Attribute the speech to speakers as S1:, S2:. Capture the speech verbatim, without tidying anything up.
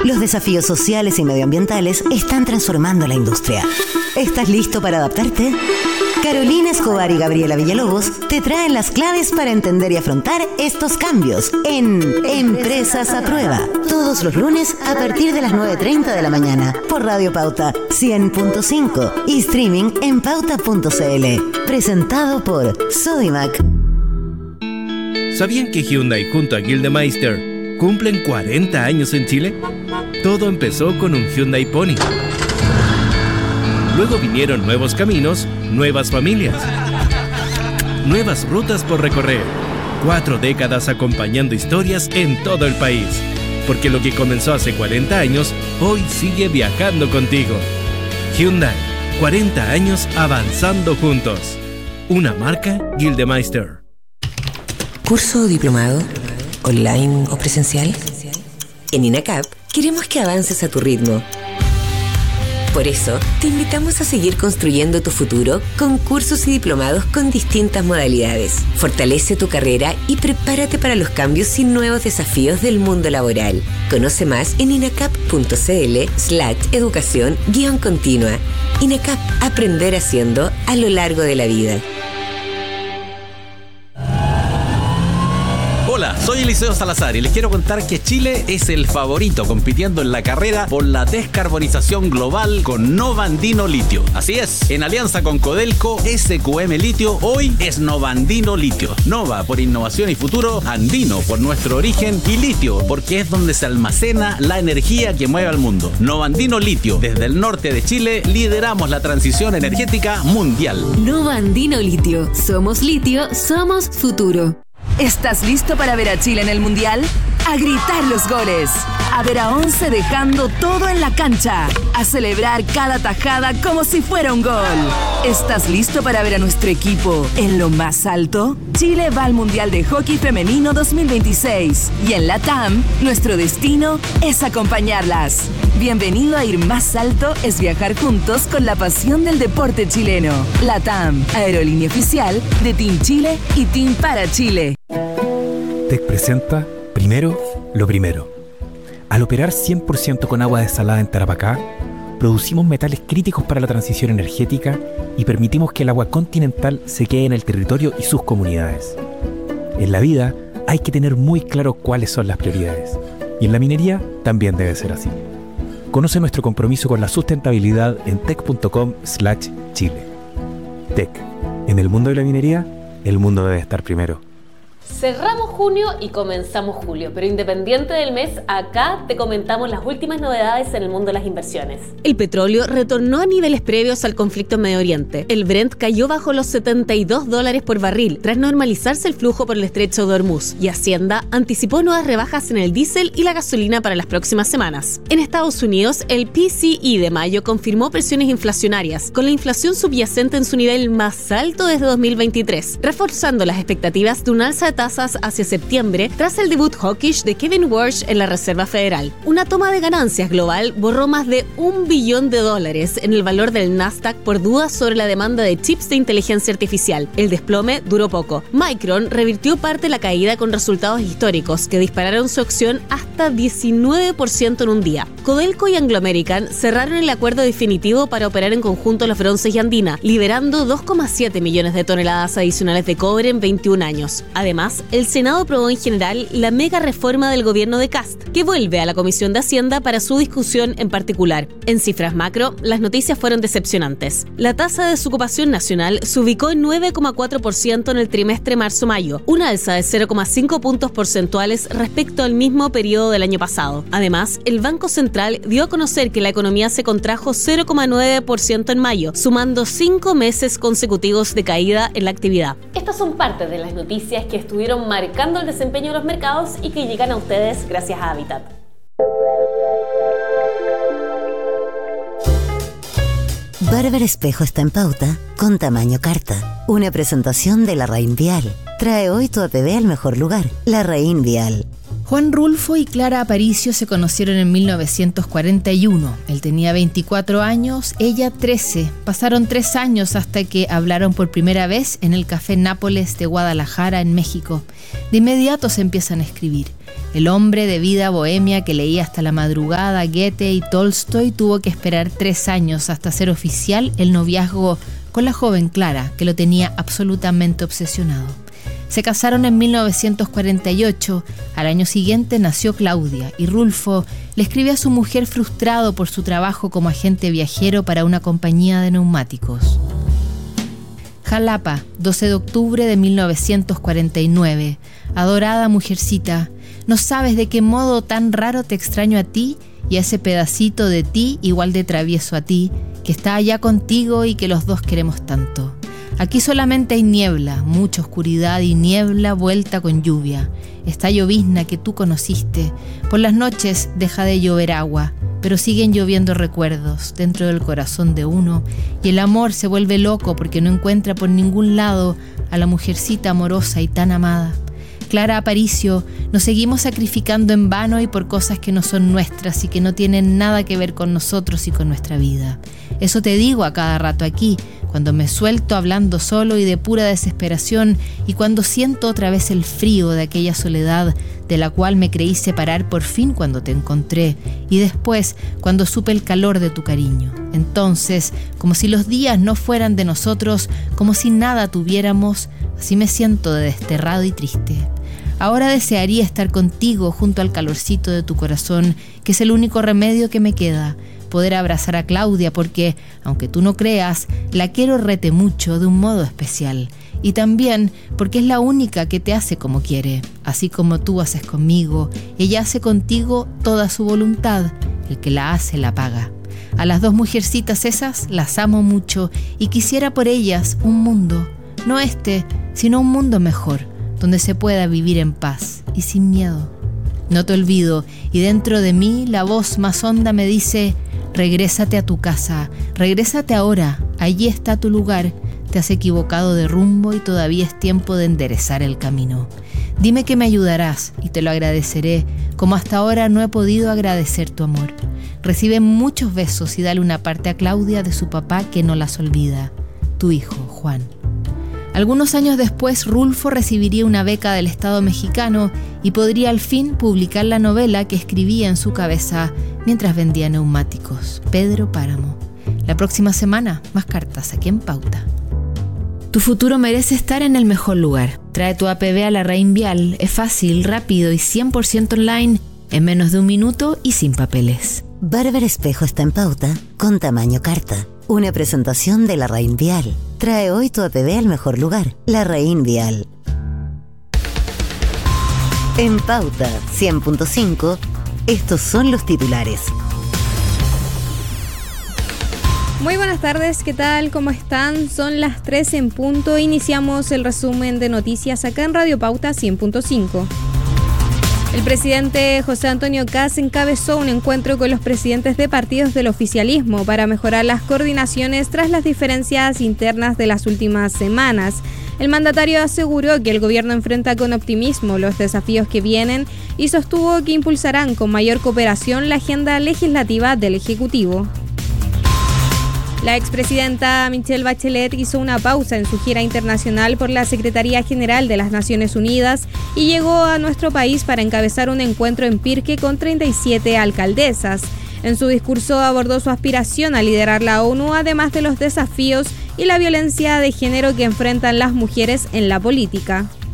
S1: Los desafíos sociales y medioambientales están transformando la industria. ¿Estás listo para adaptarte? Carolina Escobar y Gabriela Villalobos te traen las claves para entender y afrontar estos cambios en Empresas a Prueba. Todos los lunes a partir de las nueve treinta de la mañana por Radio Pauta cien punto cinco y streaming en pauta punto cl. Presentado por Sodimac.
S2: ¿Sabían que Hyundai junto a Gildemeister cumplen cuarenta años en Chile? Todo empezó con un Hyundai Pony. Luego vinieron nuevos caminos, nuevas familias, nuevas rutas por recorrer. Cuatro décadas acompañando historias en todo el país. Porque lo que comenzó hace cuarenta años, hoy sigue viajando contigo. Hyundai, cuarenta años avanzando juntos. Una marca Gildemeister.
S3: ¿Curso o diplomado? ¿Online o presencial? En INACAP queremos que avances a tu ritmo. Por eso, te invitamos a seguir construyendo tu futuro con cursos y diplomados con distintas modalidades. Fortalece tu carrera y prepárate para los cambios y nuevos desafíos del mundo laboral. Conoce más en inacap.cl slash educación guión continua. INACAP, aprender haciendo a lo largo de la vida.
S4: Hola, soy Eliseo Salazar y les quiero contar que Chile es el favorito compitiendo en la carrera por la descarbonización global con Nova Andino Litio. Así es, en alianza con Codelco, S Q M Litio, hoy es Nova Andino Litio. Nova por innovación y futuro, Andino por nuestro origen y Litio porque es donde se almacena la energía que mueve al mundo. Nova Andino Litio, desde el norte de Chile, lideramos la transición energética mundial.
S5: Nova Andino Litio, somos litio, somos futuro. ¿Estás listo para ver a Chile en el Mundial? A gritar los goles, a ver a once dejando todo en la cancha, a celebrar cada tajada como si fuera un gol. ¿Estás listo para ver a nuestro equipo en lo más alto? Chile va al Mundial de Hockey Femenino dos mil veintiséis y en la T A M nuestro destino es acompañarlas. Bienvenido a Ir Más Alto es viajar juntos con la pasión del deporte chileno. La T A M, aerolínea oficial de Team Chile y Team para Chile.
S6: T E C presenta Primero lo Primero. Al operar cien por ciento con agua desalada en Tarapacá, producimos metales críticos para la transición energética y permitimos que el agua continental se quede en el territorio y sus comunidades. En la vida hay que tener muy claro cuáles son las prioridades, y en la minería también debe ser así. Conoce nuestro compromiso con la sustentabilidad en tec.com slash Chile. T E C. En el mundo de la minería, el mundo debe estar primero.
S7: Cerramos junio y comenzamos julio, pero independiente del mes, acá te comentamos las últimas novedades en el mundo de las inversiones.
S8: El petróleo retornó a niveles previos al conflicto en Medio Oriente. El Brent cayó bajo los setenta y dos dólares por barril, tras normalizarse el flujo por el estrecho de Hormuz, y Hacienda anticipó nuevas rebajas en el diésel y la gasolina para las próximas semanas. En Estados Unidos, el P C E de mayo confirmó presiones inflacionarias, con la inflación subyacente en su nivel más alto desde dos mil veintitrés, reforzando las expectativas de un alza de tasas hacia septiembre tras el debut hawkish de Kevin Warsh en la Reserva Federal. Una toma de ganancias global borró más de un billón de dólares en el valor del Nasdaq por dudas sobre la demanda de chips de inteligencia artificial. El desplome duró poco. Micron revirtió parte de la caída con resultados históricos que dispararon su acción hasta diecinueve por ciento en un día. Codelco y Anglo American cerraron el acuerdo definitivo para operar en conjunto los bronces y Andina, liberando dos coma siete millones de toneladas adicionales de cobre en veintiún años. Además, el Senado aprobó en general la mega reforma del gobierno de Kast, que vuelve a la Comisión de Hacienda para su discusión en particular. En cifras macro, las noticias fueron decepcionantes. La tasa de desocupación nacional se ubicó en nueve coma cuatro por ciento en el trimestre marzo-mayo, una alza de cero coma cinco puntos porcentuales respecto al mismo periodo del año pasado. Además, el Banco Central dio a conocer que la economía se contrajo cero coma nueve por ciento en mayo, sumando cinco meses consecutivos de caída en la actividad.
S7: Estas son parte de las noticias que estuvieron marcando el desempeño de los mercados y que llegan a ustedes gracias a Habitat.
S1: Bárbara Espejo está en pauta con tamaño carta. Una presentación de La Raín Vial. Trae hoy tu A P B al mejor lugar. La Raín Vial.
S9: Juan Rulfo y Clara Aparicio se conocieron en mil novecientos cuarenta y uno. Él tenía veinticuatro años, ella trece. Pasaron tres años hasta que hablaron por primera vez en el Café Nápoles de Guadalajara, en México. De inmediato se empiezan a escribir. El hombre de vida bohemia que leía hasta la madrugada Goethe y Tolstoy tuvo que esperar tres años hasta hacer oficial el noviazgo con la joven Clara, que lo tenía absolutamente obsesionado. Se casaron en mil novecientos cuarenta y ocho. Al año siguiente nació Claudia y Rulfo le escribe a su mujer frustrado por su trabajo como agente viajero para una compañía de neumáticos. Jalapa, doce de octubre de mil novecientos cuarenta y nueve. Adorada mujercita, no sabes de qué modo tan raro te extraño a ti y a ese pedacito de ti igual de travieso a ti, que está allá contigo y que los dos queremos tanto. Aquí solamente hay niebla, mucha oscuridad y niebla vuelta con lluvia. Esta llovizna que tú conociste, por las noches deja de llover agua, pero siguen lloviendo recuerdos dentro del corazón de uno y el amor se vuelve loco porque no encuentra por ningún lado a la mujercita amorosa y tan amada. Clara Aparicio, nos seguimos sacrificando en vano y por cosas que no son nuestras y que no tienen nada que ver con nosotros y con nuestra vida. Eso te digo a cada rato aquí, cuando me suelto hablando solo y de pura desesperación y cuando siento otra vez el frío de aquella soledad de la cual me creí separar por fin cuando te encontré y después cuando supe el calor de tu cariño. Entonces, como si los días no fueran de nosotros, como si nada tuviéramos, así me siento de desterrado y triste. Ahora desearía estar contigo junto al calorcito de tu corazón, que es el único remedio que me queda. Poder abrazar a Claudia porque, aunque tú no creas, la quiero rete mucho de un modo especial. Y también porque es la única que te hace como quiere. Así como tú haces conmigo, ella hace contigo toda su voluntad. El que la hace, la paga. A las dos mujercitas esas las amo mucho y quisiera por ellas un mundo, no este, sino un mundo mejor, donde se pueda vivir en paz y sin miedo. No te olvido, y dentro de mí la voz más honda me dice: regrésate a tu casa, regrésate ahora, allí está tu lugar, te has equivocado de rumbo y todavía es tiempo de enderezar el camino. Dime que me ayudarás y te lo agradeceré, como hasta ahora no he podido agradecer tu amor. Recibe muchos besos y dale una parte a Claudia de su papá que no las olvida. Tu hijo, Juan. Algunos años después, Rulfo recibiría una beca del Estado mexicano y podría al fin publicar la novela que escribía en su cabeza mientras vendía neumáticos. Pedro Páramo. La próxima semana, más cartas aquí en Pauta. Tu futuro merece estar en el mejor lugar. Trae tu A P B a la Raín Vial. Es fácil, rápido y cien por ciento online, en menos de un minuto y sin papeles.
S1: Barber Espejo está en Pauta con tamaño carta. Una presentación de la Raín Vial. Trae hoy tu A P B al mejor lugar. La Raín Vial. En Pauta cien punto cinco, estos son los titulares.
S10: Muy buenas tardes, ¿qué tal? ¿Cómo están? Son las tres en punto. Iniciamos el resumen de noticias acá en Radio Pauta cien punto cinco. El presidente José Antonio Kast encabezó un encuentro con los presidentes de partidos del oficialismo para mejorar las coordinaciones tras las diferencias internas de las últimas semanas. El mandatario aseguró que el gobierno enfrenta con optimismo los desafíos que vienen y sostuvo que impulsarán con mayor cooperación la agenda legislativa del Ejecutivo. La expresidenta Michelle Bachelet hizo una pausa en su gira internacional por la Secretaría General de las Naciones Unidas y llegó a nuestro país para encabezar un encuentro en Pirque con treinta y siete alcaldesas. En su discurso abordó su aspiración a liderar la ONU, además de los desafíos y la violencia de género que enfrentan las mujeres en la política.